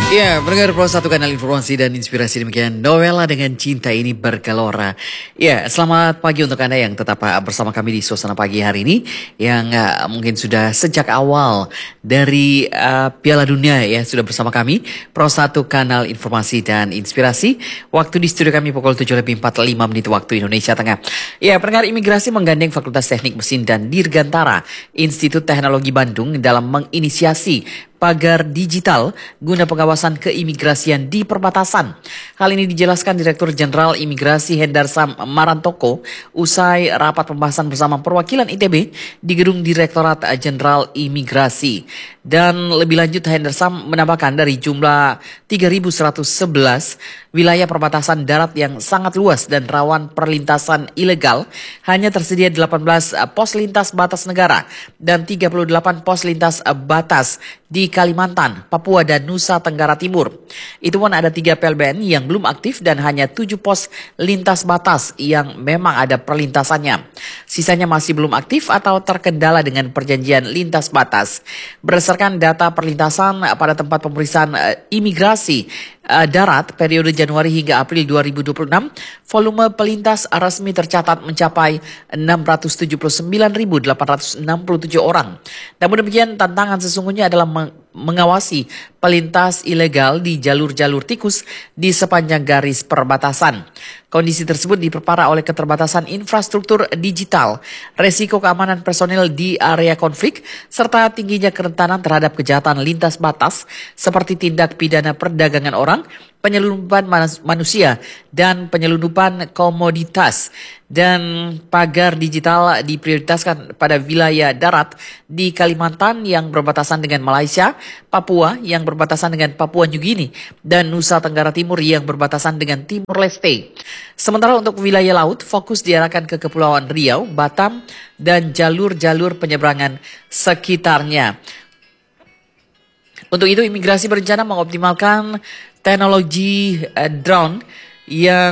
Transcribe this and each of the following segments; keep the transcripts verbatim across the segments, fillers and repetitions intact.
Ya, pendengar Pro satu kanal informasi dan inspirasi demikian Novela dengan cinta ini bergelora. Ya, selamat pagi untuk Anda yang tetap uh, bersama kami di suasana pagi hari ini. Yang uh, mungkin sudah sejak awal dari uh, Piala Dunia ya, sudah bersama kami. Pro satu kanal informasi dan inspirasi. Waktu di studio kami pukul tujuh lebih empat puluh lima menit waktu Indonesia Tengah. Ya, pendengar imigrasi menggandeng Fakultas Teknik Mesin dan Dirgantara Institut Teknologi Bandung dalam menginisiasi pagar digital guna pengawasan keimigrasian di perbatasan. Hal ini dijelaskan Direktur Jenderal Imigrasi Hendarsam Marantoko usai rapat pembahasan bersama perwakilan I T B di gedung Direktorat Jenderal Imigrasi. Dan lebih lanjut Hendarsam menambahkan dari jumlah tiga ribu seratus sebelas wilayah perbatasan darat yang sangat luas dan rawan perlintasan ilegal, hanya tersedia delapan belas pos lintas batas negara dan tiga puluh delapan pos lintas batas di Kalimantan, Papua, dan Nusa Tenggara Timur. Itu pun ada tiga P L B N yang belum aktif dan hanya tujuh pos lintas batas yang memang ada perlintasannya. Sisanya masih belum aktif atau terkendala dengan perjanjian lintas batas. Berdasarkan data perlintasan pada tempat pemeriksaan uh, imigrasi uh, darat periode Januari hingga April dua ribu dua puluh enam, volume pelintas resmi tercatat mencapai enam ratus tujuh puluh sembilan ribu delapan ratus enam puluh tujuh orang. Namun demikian, tantangan sesungguhnya adalah meng mengawasi pelintas ilegal di jalur-jalur tikus di sepanjang garis perbatasan. Kondisi tersebut diperparah oleh keterbatasan infrastruktur digital, resiko keamanan personil di area konflik, serta tingginya kerentanan terhadap kejahatan lintas batas seperti tindak pidana perdagangan orang, penyelundupan manusia, dan penyelundupan komoditas. Dan pagar digital diprioritaskan pada wilayah darat di Kalimantan yang berbatasan dengan Malaysia, Papua yang berbatasan dengan Papua New Guinea, dan Nusa Tenggara Timur yang berbatasan dengan Timur Leste. Sementara untuk wilayah laut, fokus diarahkan ke Kepulauan Riau, Batam, dan jalur-jalur penyeberangan sekitarnya. Untuk itu, imigrasi berencana mengoptimalkan teknologi eh, drone yang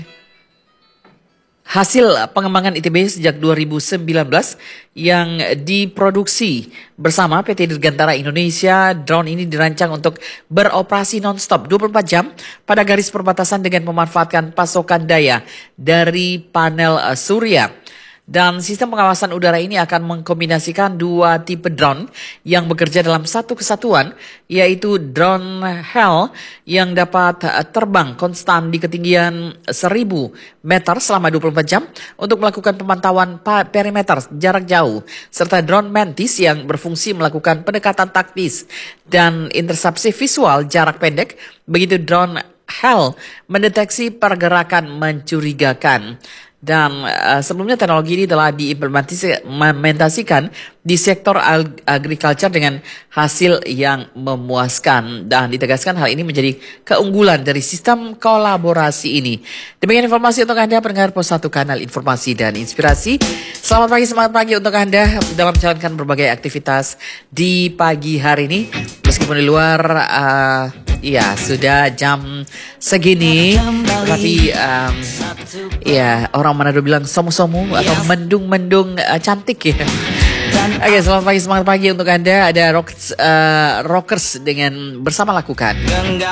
hasil pengembangan I T B sejak dua ribu sembilan belas yang diproduksi bersama P T Dirgantara Indonesia. Drone ini dirancang untuk beroperasi non-stop dua puluh empat jam pada garis perbatasan dengan memanfaatkan pasokan daya dari panel surya. Dan sistem pengawasan udara ini akan mengkombinasikan dua tipe drone yang bekerja dalam satu kesatuan, yaitu drone H A L yang dapat terbang konstan di ketinggian seribu meter selama dua puluh empat jam untuk melakukan pemantauan perimeter jarak jauh, serta drone Mantis yang berfungsi melakukan pendekatan taktis dan intersepsi visual jarak pendek. Begitu drone H A L mendeteksi pergerakan mencurigakan. Dan uh, sebelumnya teknologi ini telah diimplementasikan di sektor ag agriculture dengan hasil yang memuaskan. Dan ditegaskan hal ini menjadi keunggulan dari sistem kolaborasi ini. Demikian informasi untuk Anda pendengar Pos satu kanal informasi dan inspirasi. Selamat pagi, semangat pagi untuk Anda dalam menjalankan berbagai aktivitas di pagi hari ini. Meskipun di luar uh, ya sudah jam segini, tapi um, ya orang Manado bilang somu-somu atau mendung-mendung uh, cantik ya. Oke, okay, selamat pagi, semangat pagi untuk Anda. Ada rockers, uh, rockers dengan bersama lakukan.